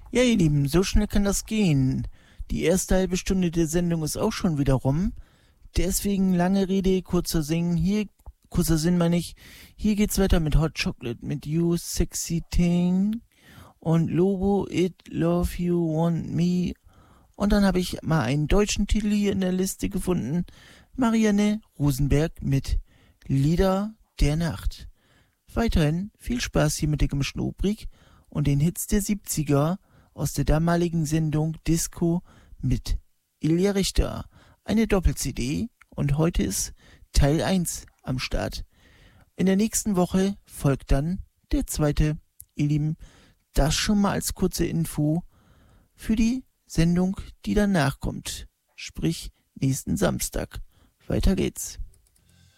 Ja, ihr Lieben, so schnell kann das gehen. Die erste halbe Stunde der Sendung ist auch schon wieder rum. Deswegen lange Rede, kurzer Sinn meine ich. Hier geht's weiter mit Hot Chocolate, mit You Sexy Thing und Lobo It Love You Want Me. Und dann habe ich mal einen deutschen Titel hier in der Liste gefunden. Marianne Rosenberg mit Lieder der Nacht. Weiterhin viel Spaß hier mit der gemischten Rubrik und den Hits der 70er aus der damaligen Sendung Disco mit Ilja Richter. Eine Doppel-CD und heute ist Teil 1 am Start. In der nächsten Woche folgt dann der zweite. Ihr Lieben, das schon mal als kurze Info für die Sendung, die danach kommt. Sprich nächsten Samstag. Weiter geht's.